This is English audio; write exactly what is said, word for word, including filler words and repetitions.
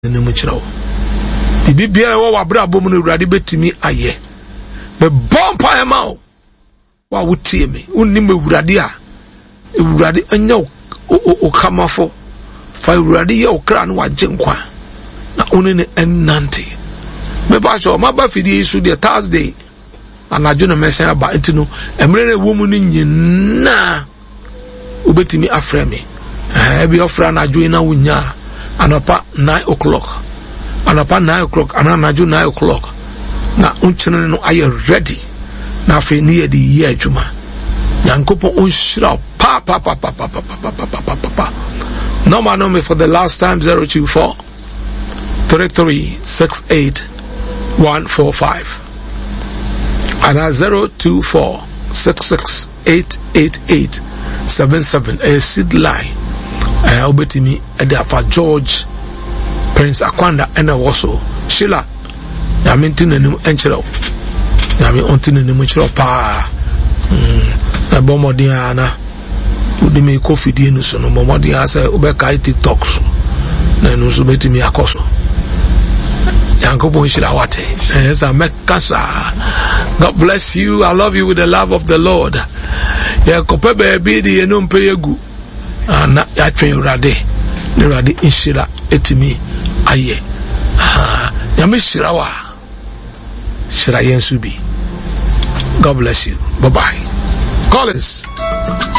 ne mu kyerɛw bibi bia wo wabra bom no Awurade betimi ayɛ me bompa ema o wa wotie me unnim Awurade a Awurade anya o kamafo fa Awurade ye okra no wagye nkwa na one ne ennante me ba cho ma ba fidi isu de Thursday anadwo no mesen aba entino emre na wo mu ni nyina obetimi afrɛ me eh bi ofra na adwo na wonya anapa nine o'clock anapa nine o'clock ananadwo nine o'clock na unchene no aye ready na afi ni ye di ye adwuma Yankopon unshira pa pa pa pa pa pa pa pa pa pa pa no man know me for the last time zero two four three three six eight one four five and zero two four six six eight eight eight seven seven a seed line eh obetimi e da fa George Prince Akwanda ena woso Sheila ya mintin nanim enchero ya mi ontin nanim enchero pa mm na bomodin ana udi me coffee die no so no bomodin asa obeka TikTok so na no so betimi akoso Yankopon Sheila wate yes amekasa. God bless you. I love you with the love of the Lord. Ya kope baby di eno mpe yegu ana ya twen Awurade ne Awurade inshira etimi aye ah ya me shira wa shira yensu bi. God bless you. Bye bye. Collins.